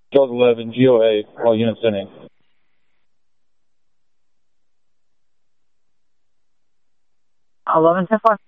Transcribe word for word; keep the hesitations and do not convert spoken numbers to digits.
Charles eleven, G O A, all units sending. eleven ten four.